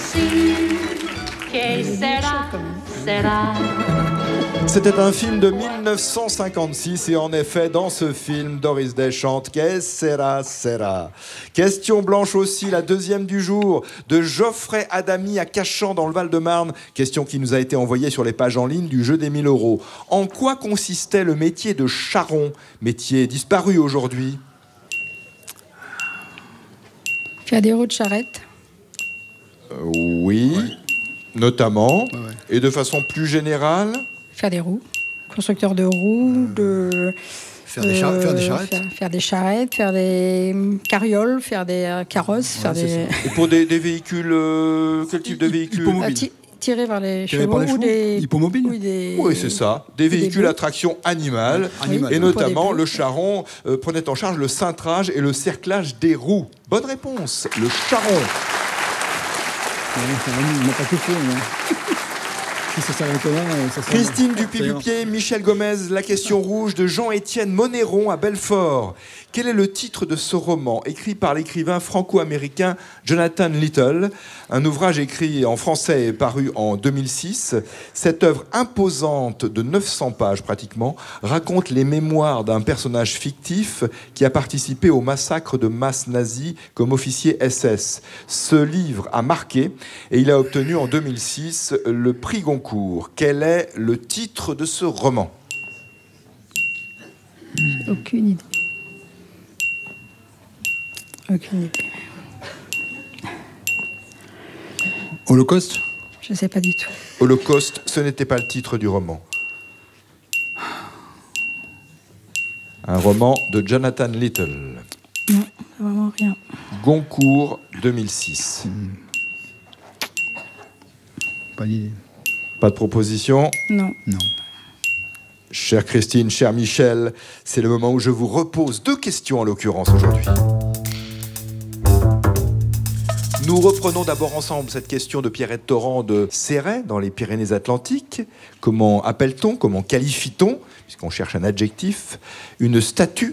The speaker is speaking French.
Que sera, sera. C'était un film de 1956 et en effet, dans ce film, Doris Day chante Que sera, sera. Question blanche aussi, la deuxième du jour, de Geoffrey Adamy à Cachan dans le Val-de-Marne. Question qui nous a été envoyée sur les pages en ligne du jeu des 1000 euros. En quoi consistait le métier de charron, métier disparu aujourd'hui? Faire des roues de charrette. Oui, notamment. Ouais. Et de façon plus générale? Faire des roues. Constructeur de roues, Faire des charrettes. Faire des charrettes, faire des carrioles, faire des carrosses, faire des... Et pour des véhicules, quel type de véhicules? Hippomobile. Tirer vers les Tirer chevaux par les ou chevaux. des... Hippomobile. ou des... Oui, c'est ça. Des véhicules bœufs. à traction animale. Animale. Et Pour notamment, des le charron prenait en charge le cintrage et le cerclage des roues. Bonne réponse, le charron. On n'a pas tout fait. Si ça s'arrête là, ça sera... Christine Dupuy-Dupier, Michel Gomez, la question rouge de Jean-Étienne Monéron à Belfort. Quel est le titre de ce roman écrit par l'écrivain franco-américain Jonathan Little? Un ouvrage écrit en français et paru en 2006. Cette œuvre imposante de 900 pages pratiquement raconte les mémoires d'un personnage fictif qui a participé au massacre de masse nazi comme officier SS. Ce livre a marqué et il a obtenu en 2006 le prix Goncourt. Quel est le titre de ce roman? Aucune idée. Aucune idée. Holocauste. Je sais pas du tout. Holocauste, ce n'était pas le titre du roman. Un roman de Jonathan Little. Non, vraiment rien. Goncourt 2006. Pas d'idée. Pas de proposition? Non. Non. Chère Christine, cher Michel, c'est le moment où je vous repose deux questions en l'occurrence aujourd'hui. Nous reprenons d'abord ensemble cette question de Pierrette Torrent de Céret, dans les Pyrénées-Atlantiques. Comment appelle-t-on, comment qualifie-t-on, puisqu'on cherche un adjectif, une statue